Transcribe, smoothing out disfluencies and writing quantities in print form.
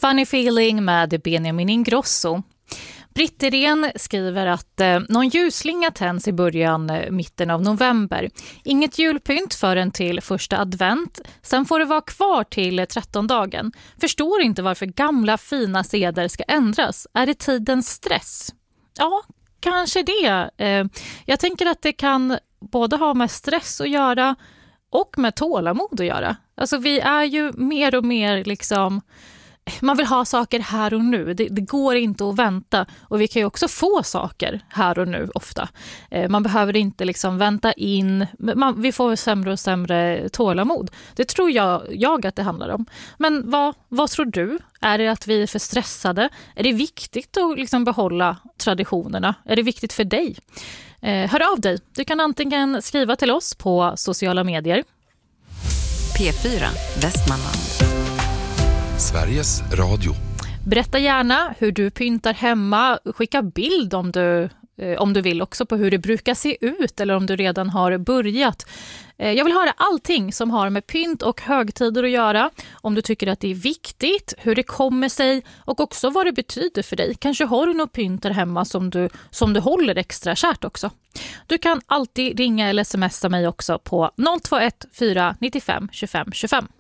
Funny Feeling med Benjamin Ingrosso. Britterén skriver att någon ljusslinga tänds i mitten av november. Inget julpynt förrän till första advent. Sen får det vara kvar till 13-dagen. Förstår inte varför gamla fina seder ska ändras. Är det tidens stress? Ja, kanske det. Jag tänker att det kan både ha med stress att göra och med tålamod att göra. Alltså vi är ju mer och mer liksom... Man vill ha saker här och nu. Det går inte att vänta. Och vi kan ju också få saker här och nu ofta. Man behöver inte liksom vänta in. Vi får sämre och sämre tålamod. Det tror jag att det handlar om. Men vad tror du? Är det att vi är för stressade? Är det viktigt att liksom behålla traditionerna? Är det viktigt för dig? Hör av dig. Du kan antingen skriva till oss på sociala medier. P4 Västmanland. Sveriges Radio. Berätta gärna hur du pyntar hemma. Skicka bild om du vill också på hur det brukar se ut eller om du redan har börjat. Jag vill höra allting som har med pynt och högtider att göra. Om du tycker att det är viktigt, hur det kommer sig och också vad det betyder för dig. Kanske har du något pynt där hemma som du håller extra kärt också. Du kan alltid ringa eller smsa mig också på 021 495 25 25.